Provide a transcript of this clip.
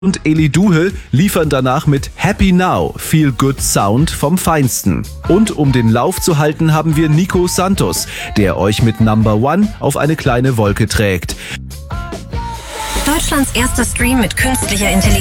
und Eli Duhe liefern danach mit Happy Now Feel Good Sound vom Feinsten. Und um den Lauf zu halten, haben wir Nico Santos, der euch mit Number One auf eine kleine Wolke trägt. Deutschlands erster Stream mit künstlicher Intelligenz.